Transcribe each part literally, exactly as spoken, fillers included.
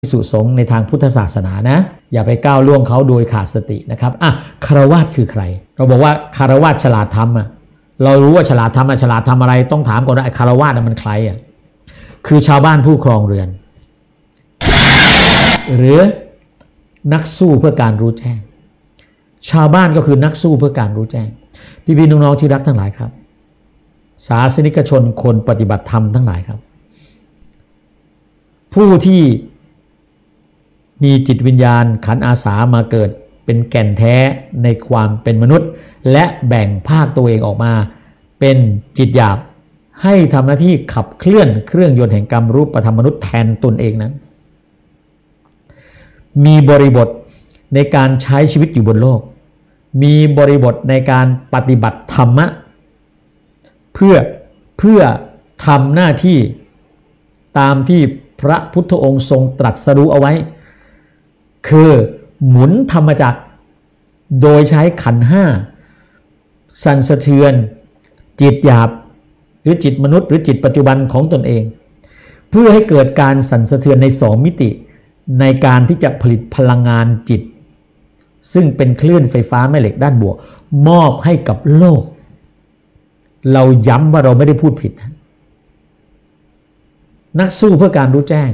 ภิกษุสงฆ์ในทางพุทธศาสนานะอย่าไปก้าวล่วงเขาโดยขาดสตินะครับอ่ะคฤหัสถ์คือใครเราบอกว่าคฤหัสถ์ฉลาดทำอ่ะเรารู้ว่าฉลาดทำอ่ะฉลาดทำอะไรต้องถามก่อนว่าคฤหัสถ์มันใครอ่ะคือชาวบ้านผู้ครองเรือนหรือนักสู้เพื่อการรู้แจ้งชาวบ้านก็คือนักสู้เพื่อการรู้แจ้งพี่ๆน้องๆที่รักทั้งหลายครับศาสนิกชนคนปฏิบัติธรรมทั้งหลายครับผู้ที่มีจิตวิญญาณขันธ์อาสามาเกิดเป็นแก่นแท้ในความเป็นมนุษย์และแบ่งภาคตัวเองออกมาเป็นจิตหยาบให้ทำหน้าที่ขับเคลื่อนเครื่องยนต์แห่งกรรมรูปธรรมมนุษย์แทนตนเองนั้นมีบริบทในการใช้ชีวิตอยู่บนโลกมีบริบทในการปฏิบัติธรรมะเพื่อเพื่อทำหน้าที่ตามที่พระพุทธองค์ทรงตรัสรู้เอาไว้คือหมุนธรรมจักรโดยใช้ขันธ์ห้าสั่นสะเทือนจิตหยาบหรือจิตมนุษย์หรือจิตปัจจุบันของตนเองเพื่อให้เกิดการสั่นสะเทือนในสองมิติในการที่จะผลิตพลังงานจิตซึ่งเป็นคลื่นไฟฟ้าแม่เหล็กด้านบวกมอบให้กับโลกเราย้ำว่าเราไม่ได้พูดผิดนักสู้เพื่อการรู้แจ้ง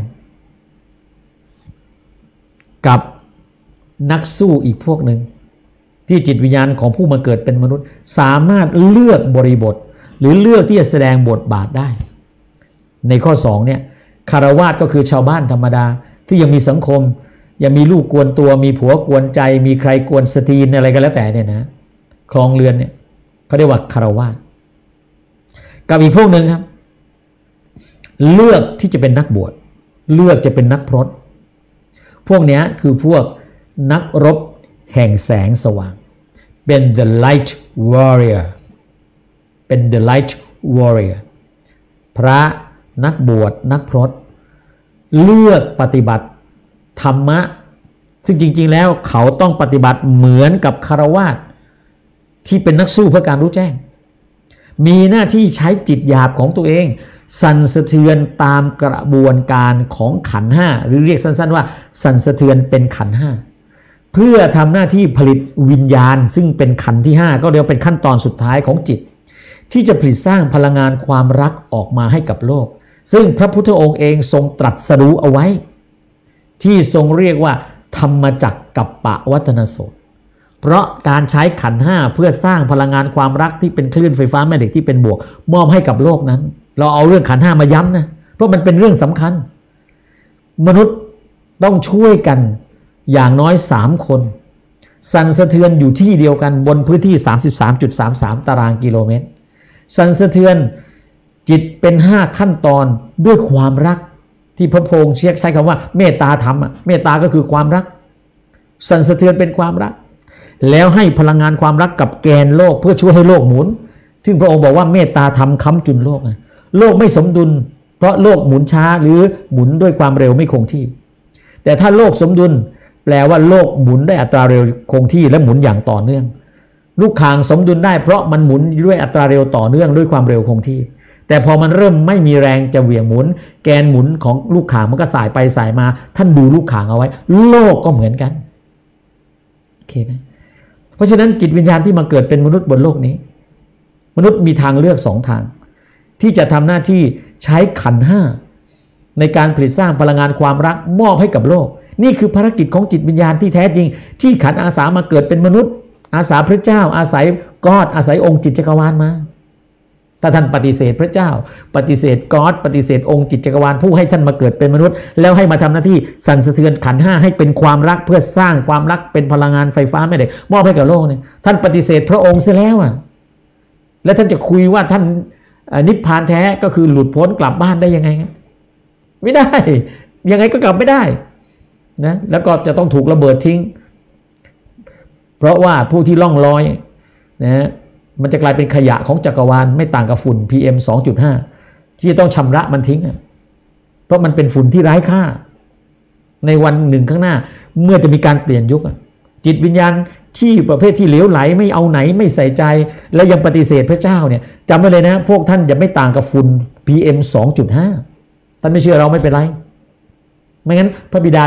กับนักสู้อีกพวกหนึ่งที่จิตวิญญาณของผู้มาเกิดเป็นมนุษย์สามารถเลือกบริบทหรือเลือกที่จะแสดงบทบาทได้ในข้อสองเนี่ยคฤหัสถ์ก็คือชาวบ้านธรรมดาที่ยังมีสังคมยังมีลูกกวนตัวมีผัวกวนใจมีใครกวนสตรีนอะไรก็แล้วแต่เนี่ยนะครองเรือนเนี่ยเขาเรียกว่าคฤหัสถ์กับอีกพวกหนึ่งครับเลือกที่จะเป็นนักบวชเลือกจะเป็นนักพรตพวกนี้คือพวกนักรบแห่งแสงสว่างเป็น the light warrior เป็น the light warrior พระนักบวชนักพรตเลือกปฏิบัติธรรมะซึ่งจริงๆแล้วเขาต้องปฏิบัติเหมือนกับคฤหัสถ์ที่เป็นนักสู้เพื่อการรู้แจ้งมีหน้าที่ใช้จิตหยาบของตัวเองสั่นสะเทือนตามกระบวนการของขันธ์ห้าหรือเรียกสั้นๆว่าสั่นสะเทือนเป็นขันธ์ห้าเพื่อทำหน้าที่ผลิตวิญญาณซึ่งเป็นขันธ์ที่ห้าก็เรียกเป็นขั้นตอนสุดท้ายของจิตที่จะผลิตสร้างพลังงานความรักออกมาให้กับโลกซึ่งพระพุทธองค์เองทรงตรัสรู้เอาไว้ที่ทรงเรียกว่าธรรมจักรกัปปวัตนสูตรเพราะการใช้ขันธ์ห้าเพื่อสร้างพลังงานความรักที่เป็นคลื่นไฟฟ้าแม่เหล็กที่เป็นบวกมอบให้กับโลกนั้นเราเอาเรื่องขันธ์ห้ามาย้ำนะเพราะมันเป็นเรื่องสำคัญมนุษย์ต้องช่วยกันอย่างน้อยสามคนสั่นสะเทือนอยู่ที่เดียวกันบนพื้นที่ สามสิบสามจุดสามสาม ตารางกิโลเมตรสั่นสะเทือนจิตเป็นห้าขั้นตอนด้วยความรักที่พระโพงเชียกใช้คำว่าเมตตาธรรมเมตตาก็คือความรักสั่นสะเทือนเป็นความรักแล้วให้พลังงานความรักกับแกนโลกเพื่อช่วยให้โลกหมุนซึ่งพระองค์บอกว่าเมตตาธรรมค้ำจุนโลกโลกไม่สมดุลเพราะโลกหมุนช้าหรือหมุนด้วยความเร็วไม่คงที่แต่ถ้าโลกสมดุลแปลว่าโลกหมุนได้อัตราเร็วคงที่และหมุนอย่างต่อเนื่องลูกข่างสมดุลได้เพราะมันหมุนด้วยอัตราเร็วต่อเนื่องด้วยความเร็วคงที่แต่พอมันเริ่มไม่มีแรงจะเหวี่ยงหมุนแกนหมุนของลูกข่างมันก็สายไปสายมาท่านดูลูกข่างเอาไว้โลกก็เหมือนกันโอเคไหมเพราะฉะนั้นจิตวิญญาณที่มาเกิดเป็นมนุษย์บนโลกนี้มนุษย์มีทางเลือกสองทางที่จะทำหน้าที่ใช้ขันธ์ห้าในการผลิตสร้างพลังงานความรักมอบให้กับโลกนี่คือภารกิจของจิตวิญญาณที่แท้จริงที่ขันธ์อาสามาเกิดเป็นมนุษย์อาสาพระเจ้าอาศัยกอดอาศัยองค์จิตจักรวาลมาถ้าท่านปฏิเสธพระเจ้าปฏิเสธกอดปฏิเสธองค์จิตจักรวาลผู้ให้ท่านมาเกิดเป็นมนุษย์แล้วให้มาทำหน้าที่สั่นสะเทือนขันธ์ห้าให้เป็นความรักเพื่อสร้างความรักเป็นพลังงานไฟฟ้าแม่เหล็กมอบให้กับโลกเนี่ยท่านปฏิเสธพระองค์เสียแล้วอ่ะแล้วท่านจะคุยว่าท่านนิพพานแท้ก็คือหลุดพ้นกลับบ้านได้ยังไงไม่ได้ยังไงก็กลับไม่ได้นะแล้วก็จะต้องถูกระเบิดทิ้งเพราะว่าผู้ที่ล่องลอยนะมันจะกลายเป็นขยะของจักรวาลไม่ต่างกับฝุ่น พี เอ็ม สองจุดห้า ที่จะต้องชำระมันทิ้งเพราะมันเป็นฝุ่นที่ไร้ค่าในวันหนึ่งข้างหน้าเมื่อจะมีการเปลี่ยนยุคจิตวิญญาณที่ประเภทที่เหลวไหลไม่เอาไหนไม่ใส่ใจและยังปฏิเสธพระเจ้าเนี่ยจำไว้เลยนะพวกท่านอย่าไม่ต่างกับฝุ่น พี เอ็ม สองจุดห้า ท่านไม่เชื่อเราไม่เป็นไรไม่งั้นพระบิดา